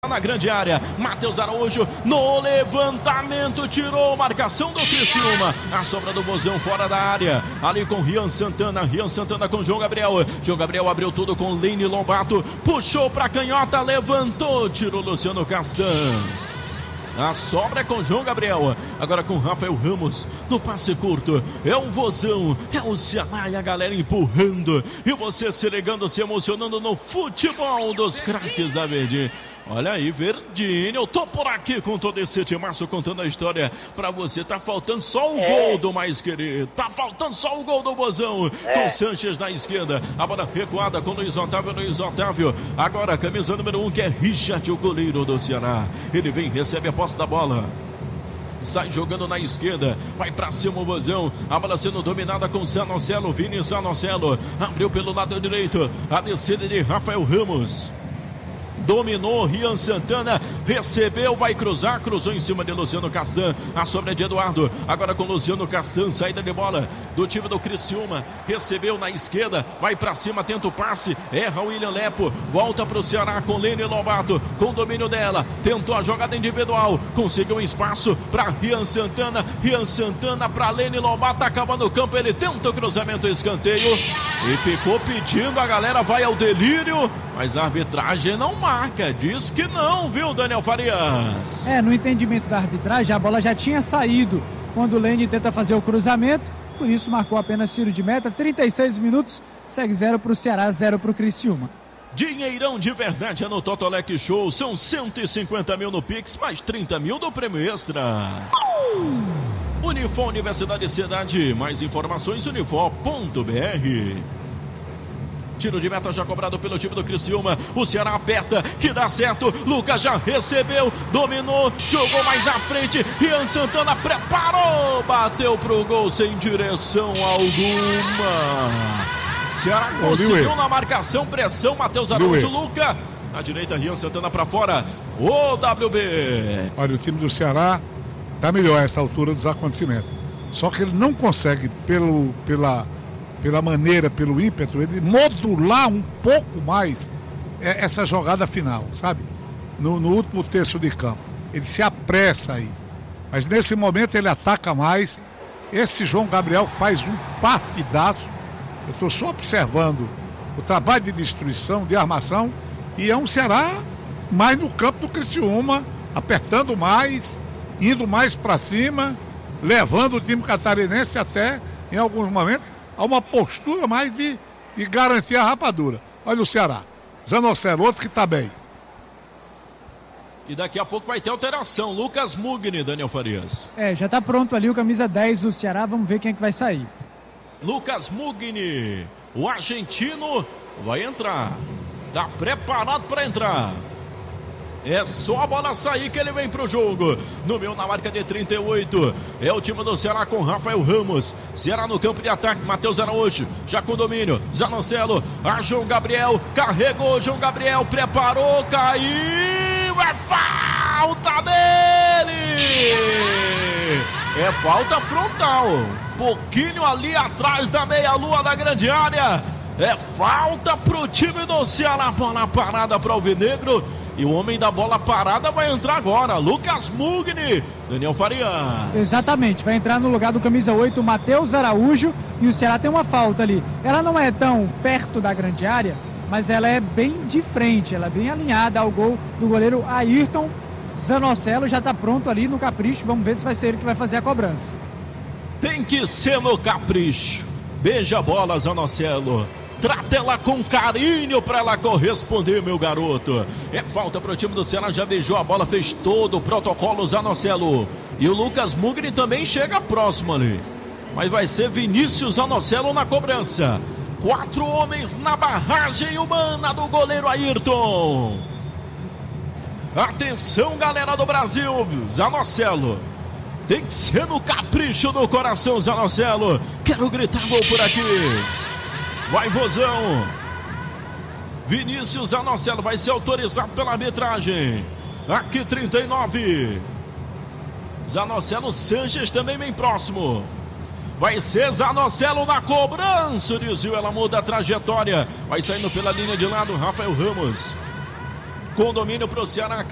Na grande área, Matheus Araújo no levantamento, tirou marcação do Criciúma, a sobra do Vozão fora da área, ali com Rian Santana com João Gabriel abriu tudo com Lene Lobato, puxou pra canhota, levantou, tirou Luciano Castan. A sobra é com João Gabriel, agora com Rafael Ramos, no passe curto, é o Vozão, é o Ceará e a galera empurrando, e você se ligando, se emocionando no futebol dos craques da Verde. Olha aí, Verdinho, eu tô por aqui com todo esse timaço contando a história pra você. Tá faltando só o gol do mais querido, tá faltando só o gol do Vozão, com Sanches na esquerda, a bola recuada com Luiz Otávio, agora camisa número 1, que é Richard, o goleiro do Ceará. Ele vem, recebe a posse da bola, sai jogando na esquerda, vai pra cima o Vozão, a bola sendo dominada com Zanocelo, Vini Zanocelo, abriu pelo lado direito, a descida de Rafael Ramos. Dominou, Rian Santana, recebeu, vai cruzar, cruzou em cima de Luciano Castan, a sobra de Eduardo, agora com Luciano Castan, saída de bola do time do Criciúma, recebeu na esquerda, vai pra cima, tenta o passe, erra o William Lepo, volta pro Ceará com Lene Lobato, com domínio dela, tentou a jogada individual, conseguiu um espaço pra Rian Santana pra Lene Lobato, acaba no campo, ele tenta o cruzamento, escanteio, e ficou pedindo, a galera vai ao delírio, mas a arbitragem não marca, diz que não, viu, Daniel Farias? No entendimento da arbitragem, a bola já tinha saído quando o Lene tenta fazer o cruzamento, por isso marcou apenas tiro de meta, 36 minutos, segue 0 pro Ceará, 0 pro Criciúma. Dinheirão de verdade é no Totolec Show, são 150 mil no Pix, mais 30 mil do prêmio extra. Unifor Universidade Cidade, mais informações unifor.br. Tiro de meta já cobrado pelo time do Criciúma. O Ceará aperta, que dá certo. Lucas já recebeu, dominou, jogou mais à frente. Rian Santana preparou, bateu pro gol sem direção alguma. Ceará conseguiu na marcação, pressão. Matheus Araújo, Luca. Na direita, Rian Santana pra fora. O WB. Olha, o time do Ceará tá melhor a esta altura dos acontecimentos. Só que ele não consegue, pela maneira, pelo ímpeto, ele modular um pouco mais essa jogada final, sabe? No último terço de campo. Ele se apressa aí. Mas nesse momento ele ataca mais. Esse João Gabriel faz um partidaço. Eu estou só observando o trabalho de destruição, de armação. E é um Ceará mais no campo do Criciúma, apertando mais, indo mais para cima, levando o time catarinense até, em alguns momentos, a uma postura mais de garantir a rapadura. Olha o Ceará, Zanocelo, outro que está bem. E daqui a pouco vai ter alteração, Lucas Mugni, Daniel Farias. Já está pronto ali o camisa 10 do Ceará, vamos ver quem é que vai sair. Lucas Mugni, o argentino, vai entrar, está preparado para entrar. É só a bola sair que ele vem pro jogo. Número na marca de 38. É o time do Ceará com Rafael Ramos. Ceará no campo de ataque. Matheus Araújo. Já com domínio. Zanocelo. A João Gabriel. Carregou. João Gabriel. Preparou. Caiu. É falta dele. É falta frontal. Pouquinho ali atrás da meia-lua da grande área. É falta pro time do Ceará. Bola parada para o Alvinegro. E o homem da bola parada vai entrar agora, Lucas Mugni, Daniel Farias. Exatamente, vai entrar no lugar do camisa 8, Matheus Araújo, e o Ceará tem uma falta ali. Ela não é tão perto da grande área, mas ela é bem de frente, ela é bem alinhada ao gol do goleiro Ayrton. Zanocelo já está pronto ali no capricho, vamos ver se vai ser ele que vai fazer a cobrança. Tem que ser no capricho. Beija a bola, Zanocelo. Trata ela com carinho para ela corresponder, meu garoto. É falta para o time do Ceará, já beijou a bola, fez todo o protocolo, Zanocelo. E o Lucas Mugni também chega próximo ali. Mas vai ser Vinícius Zanocelo na cobrança. 4 homens na barragem humana do goleiro Ayrton. Atenção, galera do Brasil, Zanocelo. Tem que ser no capricho do coração, Zanocelo. Quero gritar gol por aqui. Vai, Vozão. Vinícius Zanocelo vai ser autorizado pela arbitragem. Aqui 39. Zanocelo, Sanches também bem próximo. Vai ser Zanocelo na cobrança. O desvio, ela muda a trajetória. Vai saindo pela linha de lado, Rafael Ramos. Com domínio para o Ceará.